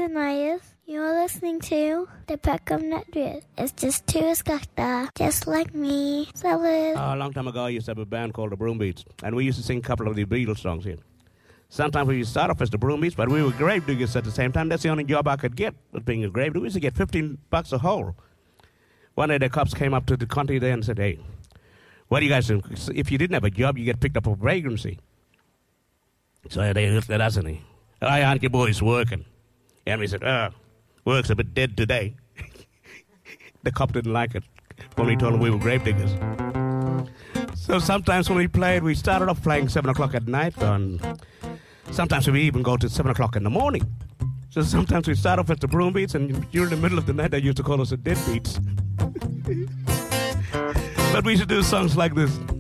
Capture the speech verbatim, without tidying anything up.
and Myers. You're listening to the Peckham Network. It's just two Scotty, just like me. Salad. Uh, a long time ago, I used to have a band called the Broombeats, and we used to sing a couple of the Beatles songs here. Sometimes we used to start off as the Broombeats, but we were grave diggers at the same time. That's the only job I could get, was being a grave digger. We used to get fifteen bucks a hole. One day the cops came up to the county there and said, hey, what do you guys do? If you didn't have a job, you get picked up for vagrancy. So they looked at us and they, why aren't you boys working? And we said, oh, work's a bit dead today. The cop didn't like it when we told him we were grave diggers. So sometimes when we played, we started off playing seven o'clock at night, and sometimes we even go to seven o'clock in the morning. So sometimes we start off at the Broombeats, and during the middle of the night, they used to call us the Deadbeats. But we should do songs like this.